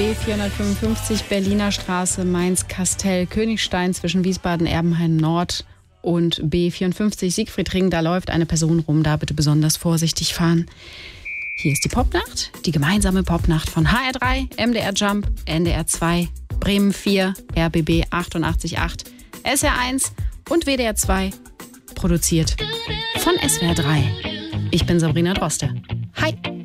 B455 Berliner Straße, Mainz-Kastell, Königstein zwischen Wiesbaden-Erbenheim-Nord und B54 Siegfriedring. Da läuft eine Person rum, da bitte besonders vorsichtig fahren. Hier ist die Popnacht, die gemeinsame Popnacht von HR3, MDR Jump, NDR 2, Bremen 4, RBB 88.8, SR1 und WDR 2, produziert von SWR 3. Ich bin Sabrina Droste. Hi!